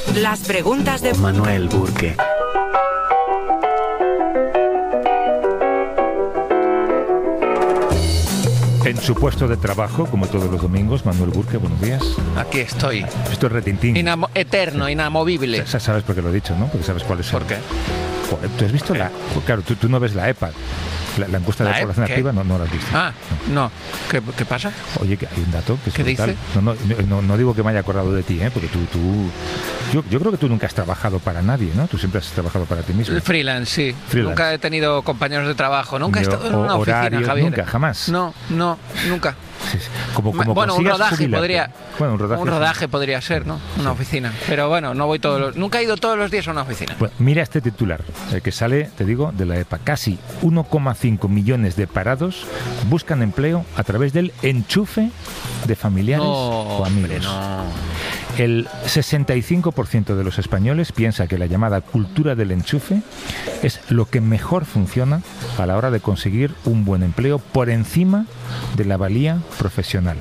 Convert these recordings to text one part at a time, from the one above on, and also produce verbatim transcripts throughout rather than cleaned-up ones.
Las preguntas de Manuel Burke. En su puesto de trabajo, como todos los domingos, Manuel Burke, buenos días. Aquí estoy. Esto es retintín. Inamo- eterno, inamovible. Sa- Sabes por qué lo he dicho, ¿no? Porque sabes cuál es. ¿Por qué? Joder, ¿tú has visto la...? Claro, tú, tú no ves la EPA. La, la encuesta de ¿La la E P? población ¿Qué? activa no, no la has visto. Ah, no. ¿Qué, qué pasa? Oye, que hay un dato que es ¿Qué brutal. dice? No, no, no, no digo que me haya acordado de ti, ¿eh? Porque tú... tú yo, yo creo que tú nunca has trabajado para nadie, ¿no? Tú siempre has trabajado para ti mismo. El freelance, sí. Freelance. Nunca he tenido compañeros de trabajo. Nunca he Ni estado en ho- una oficina, horarios, Javier. nunca, jamás. No, no, nunca. Sí, sí. Como, como bueno, un consigas rodaje jubilarte. podría. Bueno, un rodaje. Un rodaje podría ser, ¿no? Una oficina. Pero bueno, no voy todos los. Nunca he ido todos los días a una oficina. Bueno, mira este titular, eh, que sale, te digo, de la EPA. Casi uno coma cinco millones de parados buscan empleo a través del enchufe de familiares No, o amigos. hombre, no. El sesenta y cinco por ciento de los españoles piensa que la llamada cultura del enchufe es lo que mejor funciona a la hora de conseguir un buen empleo por encima de la valía profesional.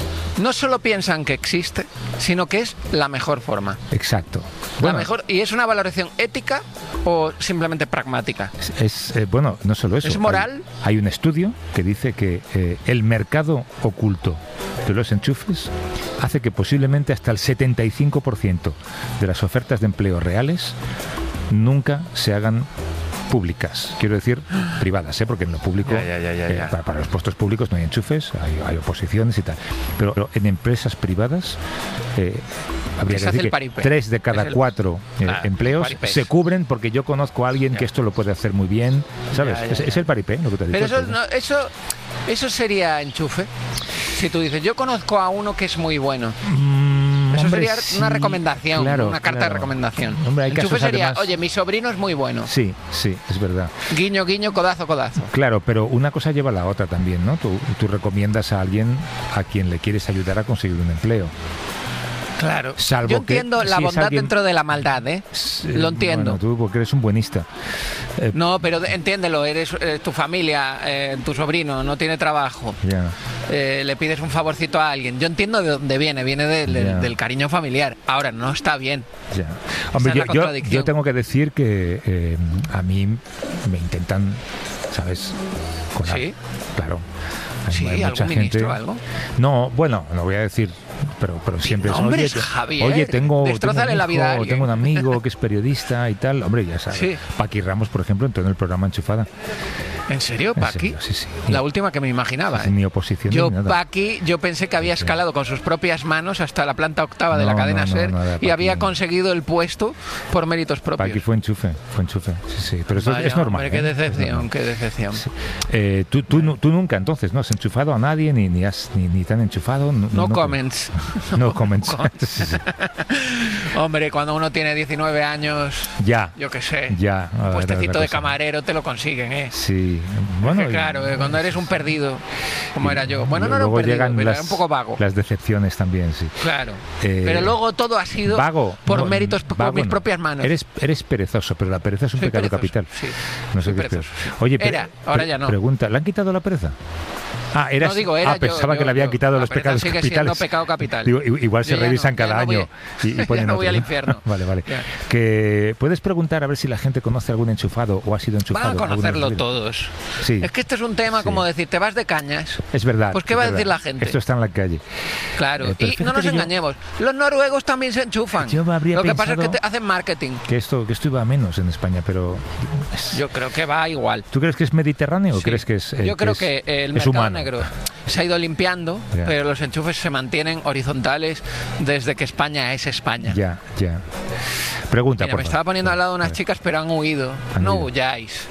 No solo piensan que existe, sino que es la mejor forma. Exacto. La mejor, ¿y es una valoración ética o simplemente pragmática? Es, es, eh, bueno, no solo eso. ¿Es moral? Hay, hay un estudio que dice que eh, el mercado oculto de los enchufes hace que posiblemente hasta el setenta y cinco por ciento de las ofertas de empleo reales nunca se hagan públicas, quiero decir privadas, ¿eh? Porque en lo público, Ya, ya, ya, ya, eh, ya. para, para los puestos públicos no hay enchufes, hay, hay oposiciones y tal, pero, pero en empresas privadas eh, habría Se que hace decir el que paripé. tres de cada Es el- cuatro eh, Ah, empleos paripés. se cubren porque yo conozco a alguien Ya. que esto lo puede hacer muy bien, ¿sabes? Ya, ya, es, ya. es el paripé, lo que te he Pero dicho. eso, no, eso, eso sería enchufe. Si tú dices, yo conozco a uno que es muy bueno. Mm, Eso hombre, sería sí, una recomendación, claro, una carta claro. de recomendación. Hombre, hay Enchufe casos sería, además- oye, mi sobrino es muy bueno. Sí, sí, es verdad. Guiño, guiño, codazo, codazo. Claro, pero una cosa lleva a la otra también, ¿no? Tú, tú recomiendas a alguien a quien le quieres ayudar a conseguir un empleo. Claro. Salvo Yo que entiendo la si es bondad alguien- dentro de la maldad, ¿eh? Lo entiendo. Bueno, tú porque eres un buenista. Eh, No, pero de- entiéndelo, eres eh, tu familia, eh, tu sobrino no tiene trabajo. ya. Eh, le pides un favorcito a alguien. Yo entiendo de dónde viene, viene de- de- Ya. del cariño familiar. Ahora, no está bien. Ya. Hombre, es yo, la yo- contradicción. yo tengo que decir que eh, a mí me intentan, ¿sabes? Colar. ¿Sí? Claro. Hay- Sí, hay ¿algún ministro, algo? No, bueno, no voy a decir, pero, pero siempre es, nombres, oye, Javier, oye, tengo, destrózale tengo un la vida a hijo, alguien. tengo un amigo que es periodista y tal. Hombre, ya sabes. Sí. Paqui Ramos, por ejemplo, entró en el programa Enchufada. ¿En serio, En Paqui? serio, sí, sí. La última que me imaginaba. Sin ¿eh? ni oposición Yo, ni nada. Paqui, yo pensé que había escalado con sus propias manos hasta la planta octava de la No, cadena no, no, SER nada, y Paqui. había conseguido el puesto por méritos propios. Paqui fue enchufe, fue enchufe. Sí, sí. Pero eso Vaya, es normal. hombre, qué ¿eh? Es decepción, normal. qué decepción. Sí. Eh, tú, tú, nu- tú nunca entonces no has enchufado a nadie ni, ni, has, ni, ni te han enchufado. No, No no- comments. No comments. Sí, sí. Hombre, cuando uno tiene diecinueve años, Ya. yo qué sé, Ya. un a ver, puestecito otra de cosa. camarero te lo consiguen, ¿eh? Sí. Bueno, Que claro, eh, cuando eres un perdido, como era yo. Bueno, no era un luego perdido, llegan pero las, era un poco vago. las decepciones también, sí. Claro. Eh, pero luego todo ha sido Vago. por no, méritos, por vago mis no. propias manos. Eres, eres perezoso, pero la pereza es un Soy pecado perezoso, capital. sí. No sé Soy qué es peor. perezoso, sí. Oye, pero, Era, ahora ya no. Pregunta, ¿le han quitado la pereza? Ah, eras, No digo, era ah, pensaba yo, que le habían yo, quitado la los pereza pecados sigue capitales. siendo pecado capital. Digo, i- igual se Yo ya revisan no, cada ya no año voy- y, y ya ponen no voy otro, al ¿no? infierno. Vale, vale. Ya. Que puedes preguntar a ver si la gente conoce algún enchufado o ha sido enchufado. Van a alguna conocerlo vez. todos. Sí. Es que este es un tema Sí. como decir, te vas de cañas. Es verdad. Pues, ¿qué es va a verdad. decir la gente? Esto está en la calle. Claro, Eh, pero y fíjate no nos que yo- engañemos. Los noruegos también se enchufan. Yo habría Lo que pasa es que pensado- te hacen marketing. Que esto, que esto iba a menos en España, pero... es- Yo creo que va igual. ¿Tú crees que es mediterráneo o Sí. crees que es eh, Yo creo es- que el es mercado humano? negro se ha ido limpiando, Ya. pero los enchufes se mantienen horizontales desde que España es España. Ya, ya. Pregunta, Mira, por me favor. estaba poniendo al lado A unas ver. chicas, pero han huido. Han no huido. huyáis.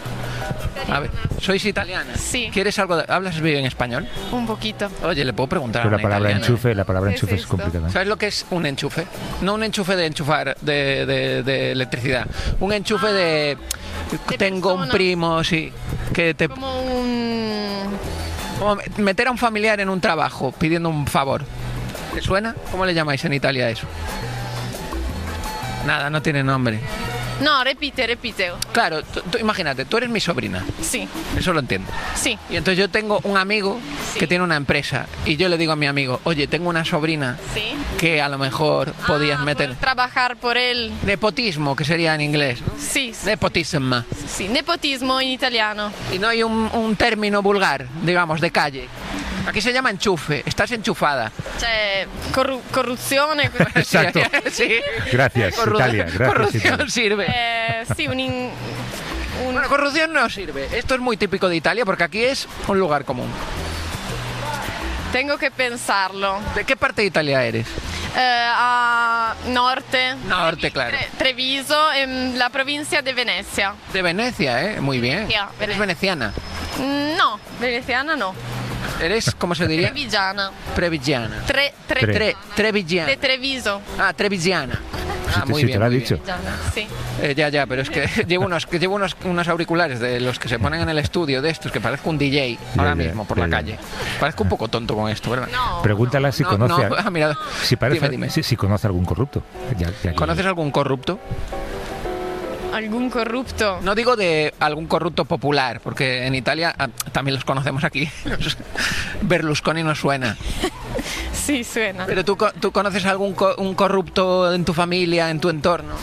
A ver, ¿sois italiana? Sí. ¿Quieres algo de... ¿Hablas bien español? Un poquito. Oye, le puedo preguntar Pero a la una palabra italiana, enchufe, la palabra ¿Qué enchufe es es esto? complicada. ¿eh? ¿Sabes lo que es un enchufe? No un enchufe de enchufar de, de- de electricidad. Un enchufe de... De Tengo un persona. primo, sí, que te... Como un... Como meter a un familiar en un trabajo pidiendo un favor. ¿Te suena? ¿Cómo le llamáis en Italia eso? Nada, no tiene nombre. No, repite, repite. Claro, tú, tú imagínate, tú eres mi sobrina, Sí, eso lo entiendo. sí. Y entonces yo tengo un amigo Sí. que tiene una empresa y yo le digo a mi amigo, oye, tengo una sobrina Sí. que a lo mejor podías Ah, meter... por trabajar por él. Nepotismo, que sería en inglés, ¿no? Sí, sí, Nepotism. sí. Nepotismo en italiano. Y no hay un, un término vulgar, digamos, de calle. Aquí se llama enchufe, estás enchufada. Cioè, corru- corruzione. Exacto. Sí. Gracias, Corru- Italia. Gracias, corrupción Italia. sirve. Eh, sí, un, in- un- Bueno, corrupción no sirve. Esto es muy típico de Italia porque aquí es un lugar común. Tengo que pensarlo. ¿De qué parte de Italia eres? Eh, a norte. Norte, Trevi- claro. Tre- Treviso, en la provincia de Venecia. De Venecia, ¿eh? Muy bien. Ya, Eres Venecia. veneciana. Mm, No, veneciana no. Eres, ¿cómo se diría? Trevigiana. Trevigiana. Tre, tre- Tre. Tre, Trevigiana. De Treviso. Ah, Trevigiana. Si Ah, te- muy si te bien, lo ha muy dicho. bien. Trevigiana, sí. Eh, ya, ya, pero es que llevo unos, que llevo unos, unos auriculares de los que se ponen en el estudio de estos, que parezco un D J ahora ya, mismo por ya, la ya. calle. Parezco un poco tonto con esto, ¿verdad? No. Pregúntala si No, conoce, no, a- ah, mira, si, parece, dime, dime. Si, si conoce algún corrupto. Ya- ya que- ¿Conoces algún corrupto? Algún corrupto. No digo de algún corrupto popular, porque en Italia ah, también los conocemos aquí. Berlusconi no suena. Sí, suena. Pero tú, co- tú conoces algún co- un corrupto en tu familia, en tu entorno.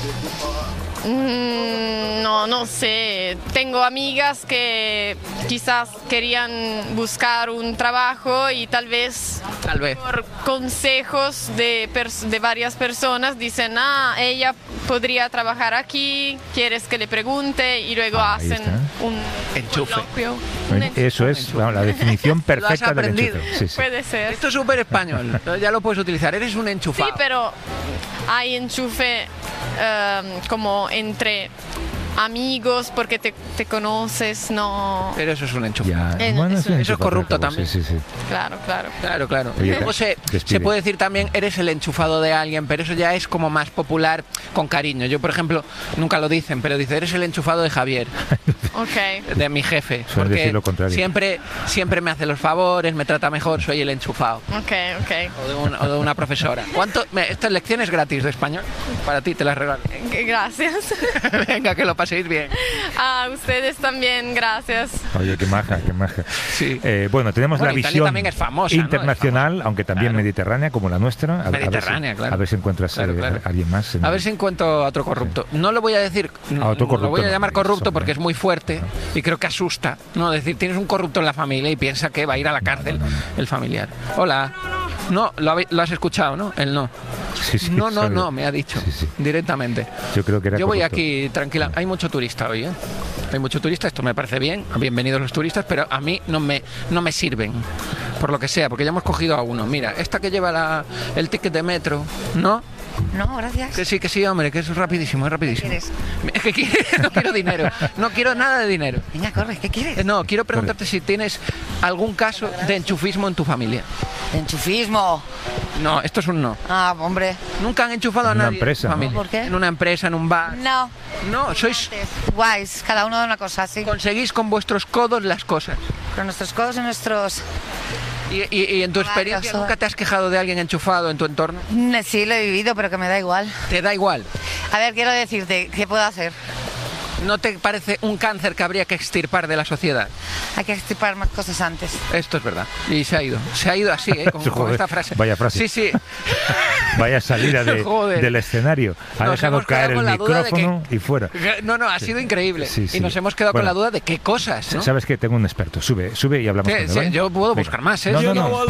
Mm, no, no sé. Tengo amigas que quizás querían buscar un trabajo y tal vez Tal vez. por consejos de, pers- de varias personas dicen, ah, ella podría trabajar aquí, quieres que le pregunte y luego Ah, ahí hacen está. un Enchufe. coloquio. Un enchufe. Eso es vamos, la definición perfecta del aprendido. enchufe. Sí, sí. Puede ser. Esto es súper español. Ya lo puedes utilizar. Eres un Sí, enchufado. pero hay enchufe em, como entre amigos porque te, te conoces, no. Pero eso es un enchufe. Ya, Eh, bueno, eso- un eso es enchufe, corrupto al cabo, también. Sí, sí, sí. Claro, claro. Claro, claro. Oye, Luego se, despide. se puede decir también, eres el enchufado de alguien, pero eso ya es como más popular con cariño. Yo, por ejemplo, nunca lo dicen, pero dice, eres el enchufado de Javier, Ok. de mi jefe. Suelen Porque decir lo contrario. siempre, siempre me hace los favores, me trata mejor, soy el enchufado. Ok, ok. O de, un- o de una profesora. ¿Cuánto? me- Estas lecciones gratis de español, para ti te las regalo. Gracias. Venga, que lo paséis bien. A ustedes también, gracias. Oye, qué maja, qué maja. Sí. Eh, bueno, tenemos Bueno, la Italia visión también es famosa, ¿no? Es internacional, famosa. aunque también Claro. mediterránea, como la nuestra. A, a ver si- Mediterránea, claro. A ver si encuentras Claro, eh, claro. a alguien más. en- A ver si encuentro a otro corrupto. No lo voy a decir, A otro corrupto lo voy a no, llamar eso, corrupto ¿no? porque es muy fuerte y creo que asusta. No, decir, tienes un corrupto en la familia y piensa que va a ir a la cárcel no, no. el familiar. Hola. No, lo, habe- lo has escuchado, ¿no? Él no. Sí, sí, No, no, sabe. no, me ha dicho Sí, sí. directamente. Yo creo que era Yo voy corrupto. aquí tranquila. Hay mucho turista hoy, ¿eh? Hay mucho turista, esto me parece bien. Bienvenidos los turistas, pero a mí no me, no me sirven. Por lo que sea, porque ya hemos cogido a uno. Mira, esta que lleva la- el ticket de metro, ¿no? No, gracias. Que sí, que sí, hombre, que eso es rapidísimo, es rapidísimo. ¿Qué quieres? ¿Qué quieres? No quiero dinero, no quiero nada de dinero. Venga, corre, ¿qué quieres? Eh, No, quiero preguntarte si tienes algún caso de enchufismo en tu familia. De enchufismo. No, esto es un no. Ah, hombre. Nunca han enchufado a En una nadie empresa, en tu ¿no? familia. ¿Por qué? En una empresa, en un bar. No. No, sois Guays, cada uno de una cosa, sí. conseguís con vuestros codos las cosas. Con nuestros codos y nuestros... Y, y- y en tu experiencia, Vaya, ¿nunca te has quejado de alguien enchufado en tu entorno? Mm, Sí, lo he vivido, pero que me da igual. ¿Te da igual? A ver, quiero decirte, ¿qué puedo hacer? ¿No te parece un cáncer que habría que extirpar de la sociedad? Hay que extirpar más cosas antes. Esto es verdad. Y se ha ido. Se ha ido así, ¿eh? Con, con Joder, esta frase. vaya frase. Sí, sí. Vaya salida de- Joder. del escenario. Ha Nos dejado hemos quedado caer el con la duda de micrófono y fuera. No, no, ha sido increíble. Sí, sí. Y nos hemos quedado Bueno. con la duda de qué cosas, ¿no? Sabes que tengo un experto. Sube, sube y hablamos Sí, con él. sí, ¿vale? yo puedo Venga. buscar más, ¿eh? No, Yo no, no- no.